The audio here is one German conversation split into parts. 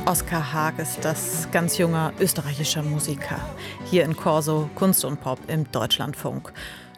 Oskar Haag ist das, ganz junger österreichischer Musiker. Hier in Corso Kunst und Pop im Deutschlandfunk.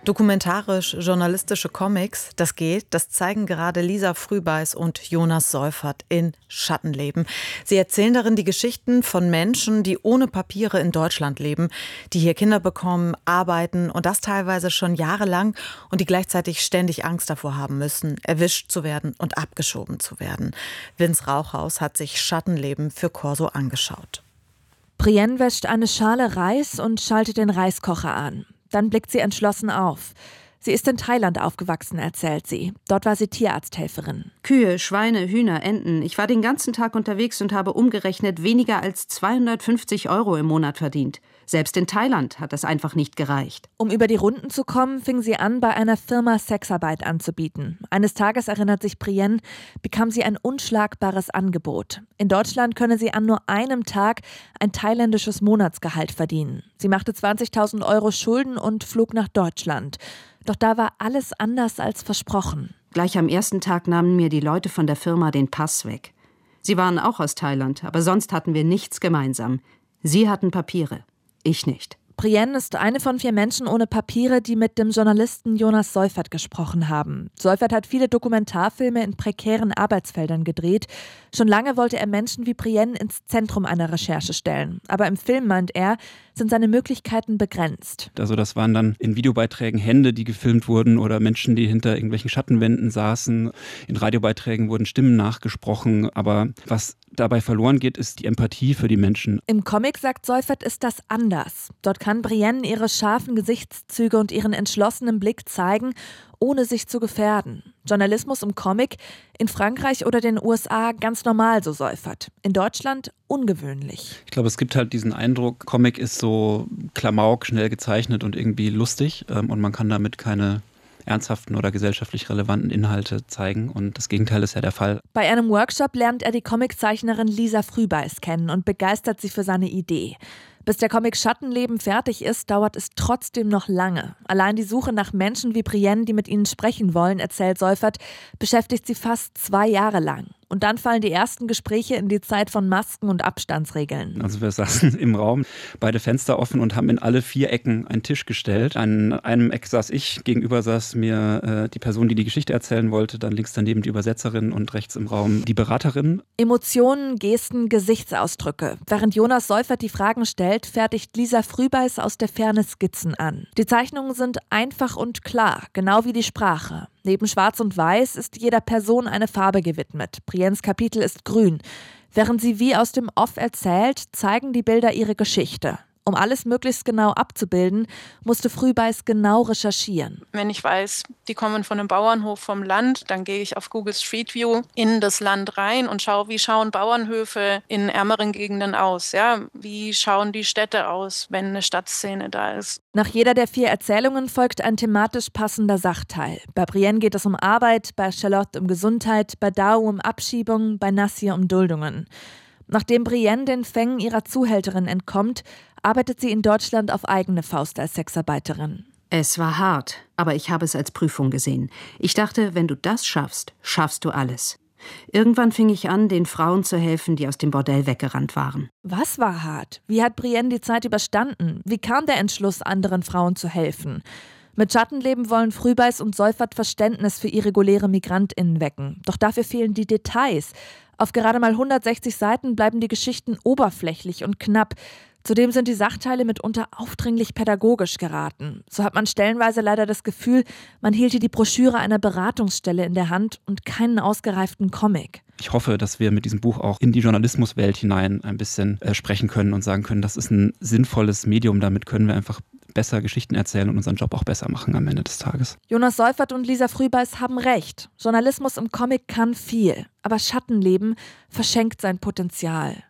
Dokumentarisch-journalistische Comics, das zeigen gerade Lisa Frühbeiß und Jonas Seufert in Schattenleben. Sie erzählen darin die Geschichten von Menschen, die ohne Papiere in Deutschland leben, die hier Kinder bekommen, arbeiten und das teilweise schon jahrelang und die gleichzeitig ständig Angst davor haben müssen, erwischt zu werden und abgeschoben zu werden. Vince Rauchhaus hat sich Schattenleben für Corso angeschaut. Brienne wäscht eine Schale Reis und schaltet den Reiskocher an. Dann blickt sie entschlossen auf. Sie ist in Thailand aufgewachsen, erzählt sie. Dort war sie Tierarzthelferin. Kühe, Schweine, Hühner, Enten. Ich war den ganzen Tag unterwegs und habe umgerechnet weniger als 250 € im Monat verdient. Selbst in Thailand hat das einfach nicht gereicht. Um über die Runden zu kommen, fing sie an, bei einer Firma Sexarbeit anzubieten. Eines Tages, erinnert sich Brienne, bekam sie ein unschlagbares Angebot. In Deutschland könne sie an nur einem Tag ein thailändisches Monatsgehalt verdienen. Sie machte 20.000 € Schulden und flog nach Deutschland. Doch da war alles anders als versprochen. Gleich am ersten Tag nahmen mir die Leute von der Firma den Pass weg. Sie waren auch aus Thailand, aber sonst hatten wir nichts gemeinsam. Sie hatten Papiere. Ich nicht. Brienne ist eine von 4 Menschen ohne Papiere, die mit dem Journalisten Jonas Seufert gesprochen haben. Seufert hat viele Dokumentarfilme in prekären Arbeitsfeldern gedreht. Schon lange wollte er Menschen wie Brienne ins Zentrum einer Recherche stellen. Aber im Film, meint er, sind seine Möglichkeiten begrenzt. Also das waren dann in Videobeiträgen Hände, die gefilmt wurden oder Menschen, die hinter irgendwelchen Schattenwänden saßen. In Radiobeiträgen wurden Stimmen nachgesprochen. Aber was dabei verloren geht, ist die Empathie für die Menschen. Im Comic, sagt Seufert, ist das anders. Dort kann Brienne ihre scharfen Gesichtszüge und ihren entschlossenen Blick zeigen, ohne sich zu gefährden. Journalismus im Comic, in Frankreich oder den USA ganz normal, so Seufert. In Deutschland ungewöhnlich. Ich glaube, es gibt halt diesen Eindruck, Comic ist so Klamauk, schnell gezeichnet und irgendwie lustig und man kann damit keine ernsthaften oder gesellschaftlich relevanten Inhalte zeigen und das Gegenteil ist ja der Fall. Bei einem Workshop lernt er die Comiczeichnerin Lisa Frühbeiß kennen und begeistert sie für seine Idee. Bis der Comic Schattenleben fertig ist, dauert es trotzdem noch lange. Allein die Suche nach Menschen wie Brienne, die mit ihnen sprechen wollen, erzählt Seufert, beschäftigt sie fast 2 Jahre lang. Und dann fallen die ersten Gespräche in die Zeit von Masken und Abstandsregeln. Also wir saßen im Raum, beide Fenster offen und haben in alle 4 Ecken einen Tisch gestellt. An einem Eck saß ich, gegenüber saß mir die Person, die die Geschichte erzählen wollte, dann links daneben die Übersetzerin und rechts im Raum die Beraterin. Emotionen, Gesten, Gesichtsausdrücke. Während Jonas Seufert die Fragen stellt, fertigt Lisa Frühbeiß aus der Ferne Skizzen an. Die Zeichnungen sind einfach und klar, genau wie die Sprache. Neben Schwarz und Weiß ist jeder Person eine Farbe gewidmet. Briennes Kapitel ist grün. Während sie wie aus dem Off erzählt, zeigen die Bilder ihre Geschichte. Um alles möglichst genau abzubilden, musste Frühbeiß genau recherchieren. Wenn ich weiß, die kommen von einem Bauernhof vom Land, dann gehe ich auf Google Street View in das Land rein und schaue, wie schauen Bauernhöfe in ärmeren Gegenden aus. Ja? Wie schauen die Städte aus, wenn eine Stadtszene da ist. Nach jeder der 4 Erzählungen folgt ein thematisch passender Sachteil. Bei Brienne geht es um Arbeit, bei Charlotte um Gesundheit, bei Dao um Abschiebung, bei Nassir um Duldungen. Nachdem Brienne den Fängen ihrer Zuhälterin entkommt, arbeitet sie in Deutschland auf eigene Faust als Sexarbeiterin. Es war hart, aber ich habe es als Prüfung gesehen. Ich dachte, wenn du das schaffst, schaffst du alles. Irgendwann fing ich an, den Frauen zu helfen, die aus dem Bordell weggerannt waren. Was war hart? Wie hat Brienne die Zeit überstanden? Wie kam der Entschluss, anderen Frauen zu helfen? Mit Schattenleben wollen Frühbeiß und Seufert Verständnis für irreguläre MigrantInnen wecken. Doch dafür fehlen die Details. Auf gerade mal 160 Seiten bleiben die Geschichten oberflächlich und knapp. Zudem sind die Sachteile mitunter aufdringlich pädagogisch geraten. So hat man stellenweise leider das Gefühl, man hielte die Broschüre einer Beratungsstelle in der Hand und keinen ausgereiften Comic. Ich hoffe, dass wir mit diesem Buch auch in die Journalismuswelt hinein ein bisschen sprechen können und sagen können, das ist ein sinnvolles Medium, damit können wir einfach besser Geschichten erzählen und unseren Job auch besser machen am Ende des Tages. Jonas Seufert und Lisa Frühbeiß haben recht. Journalismus im Comic kann viel, aber Schattenleben verschenkt sein Potenzial.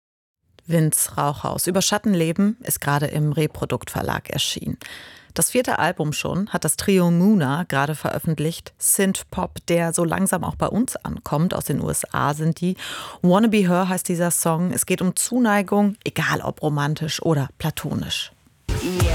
Vince Rauchhaus über Schattenleben ist gerade im Reprodukt Verlag erschienen. Das 4. Album schon hat das Trio Muna gerade veröffentlicht. Synthpop, der so langsam auch bei uns ankommt. Aus den USA sind die. Wanna Be Her heißt dieser Song. Es geht um Zuneigung, egal ob romantisch oder platonisch. Yeah.